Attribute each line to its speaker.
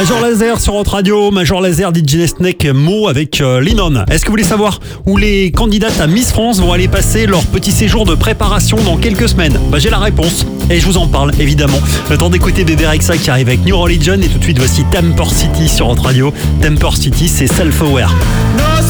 Speaker 1: Major Laser sur Hot Radio, Major Laser, DJ Snake, Mo avec Linon. Est-ce que vous voulez savoir où les candidates à Miss France vont aller passer leur petit séjour de préparation dans quelques semaines? J'ai la réponse et je vous en parle évidemment. Le temps d'écouter Bébé Rexha qui arrive avec New Religion et tout de suite voici Temper City sur Hot Radio. Temper City, c'est Self-Aware.